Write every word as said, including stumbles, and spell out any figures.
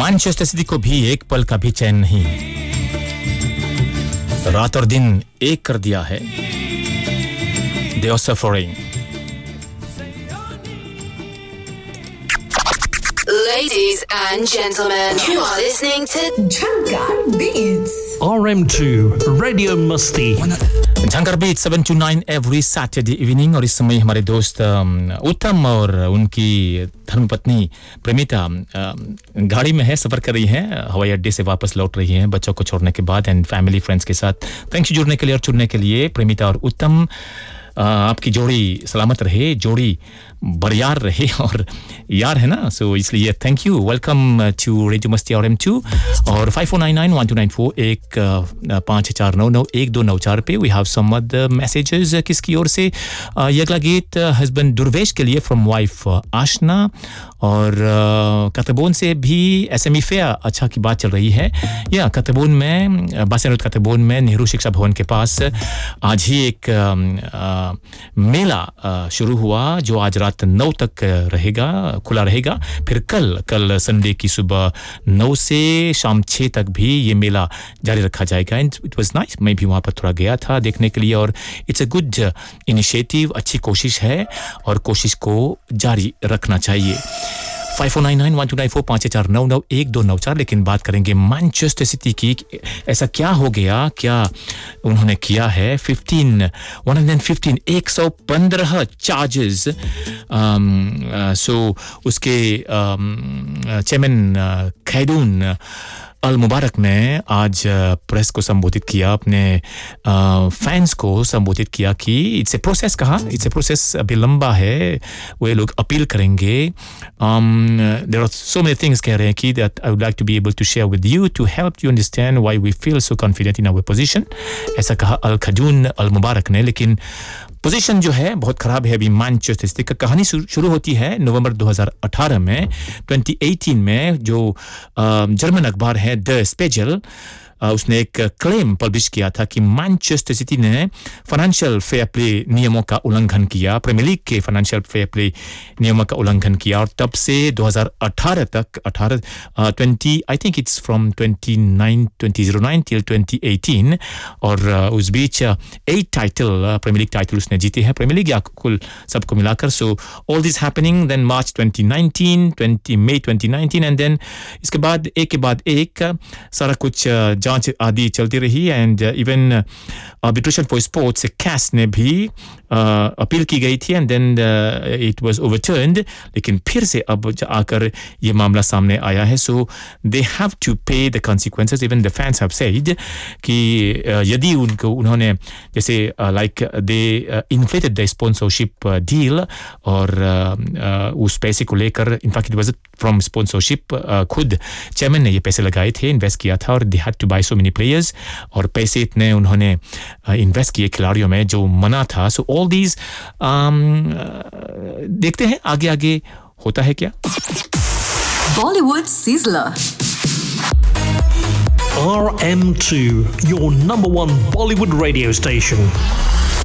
Manchester city को भी एक पल का भी चैन नहीं, रात और दिन एक कर दिया है। They are suffering. Ladies and gentlemen, you are listening to Jhankar Beats. R M two Radio Musti. Jhankar Beats seven to nine every Saturday evening और इस समय हमारे दोस्त उत्तम और उनकी धर्मपत्नी प्रेमिता गाड़ी में है, सफर कर रही हैं, हवाई अड्डे से वापस लौट रही हैं बच्चों को छोड़ने के बाद एंड फैमिली फ्रेंड्स के साथ। थैंक यू जुड़ने के लिए और चुनने के लिए प्रेमिता और उत्तम। आपकी जोड़ी सलामत रहे, जोड़ी बरियार रहे और यार है ना, सो इसलिए thank you. Welcome to radio मस्ती आर एम टू और five four nine nine one two nine four एक पाँच चार नौ नौ एक दो नौ चार पे we have some other messages. किसकी ओर से? ये अगला गीत हस्बैंड दुर्वेश के लिए फ्रॉम वाइफ आशना और कतबोन से भी एस एम ई फेयर अच्छा की बात चल रही है। या कतबोन में बासनोद कतबोन में नेहरू शिक्षा भवन के पास आज ही एक आ, मेला शुरू हुआ जो आज रात नौ तक रहेगा, खुला रहेगा। फिर कल कल संडे की सुबह नौ से शाम छह तक भी ये मेला जारी रखा जाएगा। एंड इट वाज नाइस, मैं भी वहाँ पर थोड़ा गया था देखने के लिए और इट्स अ गुड इनिशिएटिव, अच्छी कोशिश है और कोशिश को जारी रखना चाहिए। Five four nine nine one two nine four पाँच चार नौ नौ एक दो नौ चार। लेकिन बात करेंगे मैनचेस्टर सिटी की। ऐसा क्या हो गया, क्या उन्होंने किया है? फिफ्टीन वन हंड्रेड फिफ्टीन एक सौ पंद्रह चार्जेस। सो उसके चेयरमैन खैदून अल मुबारक ने आज प्रेस को संबोधित किया, अपने फैंस को संबोधित किया कि इट्स ए प्रोसेस, कहा इट्स ए प्रोसेस, अभी लंबा है, वे लोग अपील करेंगे। There are so many things कह रहे हैं कि that I would like to be able to share with you to help you understand why we feel so confident in our position, ऐसा कहा अल खजून अल मुबारक ने। लेकिन पोजीशन जो है बहुत खराब है अभी मैनचेस्टर सिटी का। कहानी शुरू होती है नवंबर दो हज़ार अठारह में, ट्वेंटी एटीन में, जो जर्मन अखबार है द स्पेगल, उसने एक क्लेम पब्लिश किया था कि मैनचेस्टर सिटी ने फाइनेंशियल फेयर प्ले नियमों का उल्लंघन किया, प्रीमियर लीग के फाइनेंशियल फेयर प्ले नियमों का उल्लंघन किया। और तब से दो हज़ार अठारह तक अठारह twenty I think it's from twenty nine twenty O nine till twenty eighteen और उस बीच eight title premiere league title उसने जीते हैं, प्रीमियर लीग या कुल सबको मिलाकर। So all this happening then March twenty nineteen, twenty May twenty nineteen and then इसके बाद एक के बाद एक सारा कुछ जांच आदि चलती रही। And even arbitration for sports कैस ने भी अपील की गई थी एंड देन इट वाज ओवरटर्न्ड, लेकिन फिर से अब आकर ये मामला सामने आया है। सो दे हैव टू पे the consequences. Even the fans have said कि यदि उनको उन्होंने जैसे like they inflated the sponsorship deal और उस पैसे को लेकर, in fact it was from sponsorship, खुद चेयरमैन ने ये पैसे लगाए थे, इन्वेस्ट किया था और they had to bye so many players और पैसे इतने उन्होंने इन्वेस्ट किए खिलाड़ियों में जो मना था। सो ऑल दीज देखते हैं आगे आगे होता है क्या। Bollywood Sizzler. R M two, your number one Bollywood radio station.